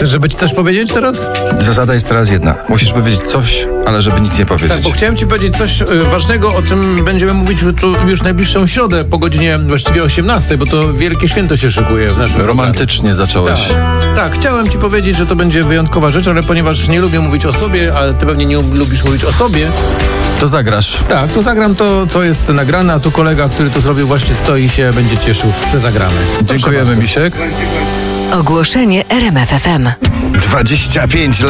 Chcesz, żeby ci coś powiedzieć teraz? Zasada jest teraz jedna. Musisz powiedzieć coś, ale żeby nic nie Tak, powiedzieć. bo chciałem ci powiedzieć coś ważnego, o czym będziemy mówić tu już najbliższą środę po godzinie właściwie 18, bo to wielkie święto się szykuje w naszym Romantycznie zacząłeś. Tak, chciałem ci powiedzieć, że to będzie wyjątkowa rzecz, ale ponieważ nie lubię mówić o sobie, a ty pewnie nie lubisz mówić o sobie, To zagrasz. tak, to zagram to, co jest nagrane, a tu kolega, który to zrobił, właśnie stoi i się będzie cieszył, że zagramy. Proszę Dziękujemy, bardzo. Misiek. Ogłoszenie RMF FM. 25 lat.